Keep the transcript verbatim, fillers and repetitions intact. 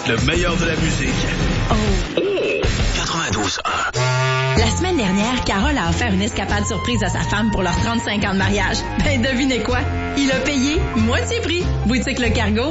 Le meilleur de la musique. Oh. quatre-vingt-douze un. La semaine dernière, Carole a offert une escapade surprise à sa femme pour leurs trente-cinq ans de mariage. Ben, devinez quoi? Il a payé moitié prix. Boutique Le Cargo,